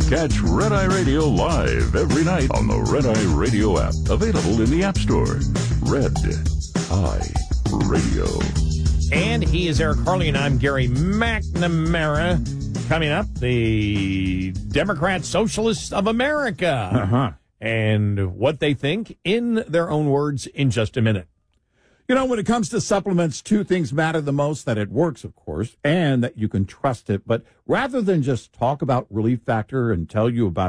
Catch Red Eye Radio live every night on the Red Eye Radio app. Available in the App Store. Red Eye Radio. And he is Eric Harley, and I'm Gary McNamara. Coming up, the Democrat Socialists of America. And what they think in their own words in just a minute. You know, when it comes to supplements, two things matter the most: that it works, of course, and that you can trust it. But rather than just talk about Relief Factor and tell you about